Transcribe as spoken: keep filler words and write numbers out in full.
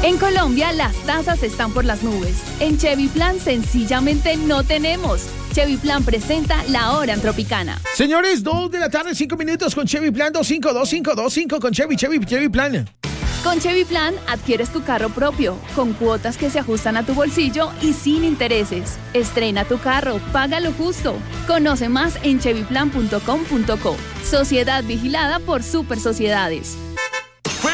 En Colombia, las tasas están por las nubes. En Chevy Plan, sencillamente no tenemos. Chevy Plan presenta La Hora en Tropicana. Señores, dos de la tarde, cinco minutos con Chevy Plan, dos cinco dos cinco dos cinco con Chevy, Chevy, Chevy Plan. Con Chevy Plan, adquieres tu carro propio, con cuotas que se ajustan a tu bolsillo y sin intereses. Estrena tu carro, paga lo justo. Conoce más en chevy plan punto com punto co. Sociedad vigilada por Super Sociedades.